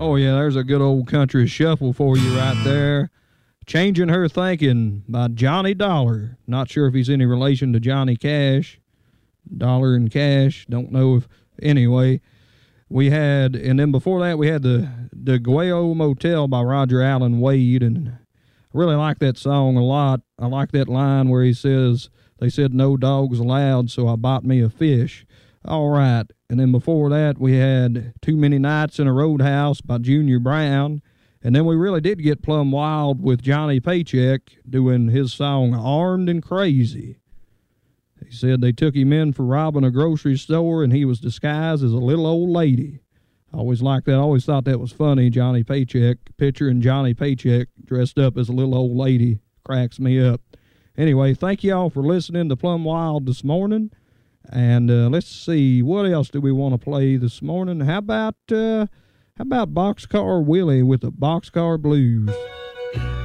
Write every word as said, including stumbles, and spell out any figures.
Oh, yeah, there's a good old country shuffle for you right there. Changing Her Thinking by Johnny Dollar. Not sure if he's any relation to Johnny Cash. Dollar and Cash. Don't know if... Anyway, we had... And then before that, we had the, the Guayo Motel by Roger Allen Wade. And I really like that song a lot. I like that line where he says, they said no dogs allowed, so I bought me a fish. All right. And then before that, we had Too Many Nights in a Roadhouse by Junior Brown. And then we really did get plumb wild with Johnny Paycheck doing his song Armed and Crazy. He said they took him in for robbing a grocery store and he was disguised as a little old lady. I always liked that. I always thought that was funny, Johnny Paycheck. Picturing Johnny Paycheck dressed up as a little old lady cracks me up. Anyway, thank y'all for listening to Plumb Wild this morning. And uh, let's see, what else do we want to play this morning? How about uh, how about Boxcar Willie with the Boxcar Blues?